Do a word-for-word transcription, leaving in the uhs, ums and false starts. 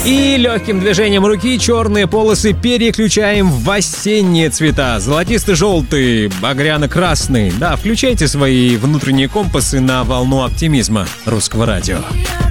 И легким движением руки черные полосы переключаем в осенние цвета. Золотисто-желтый, багряно-красный. Да, включайте свои внутренние компасы на волну оптимизма Русского радио.